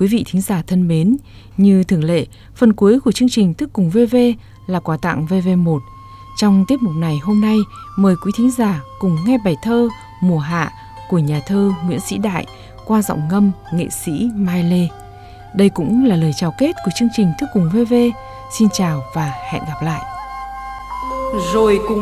Quý vị thính giả thân mến, như thường lệ, phần cuối của chương trình Thức Cùng VV là quà tặng VV1. Trong tiết mục này hôm nay, mời quý thính giả cùng nghe bài thơ Mùa Hạ của nhà thơ Nguyễn Sĩ Đại qua giọng ngâm nghệ sĩ Mai Lê. Đây cũng là lời chào kết của chương trình Thức Cùng VV. Xin chào và hẹn gặp lại. Rồi cùng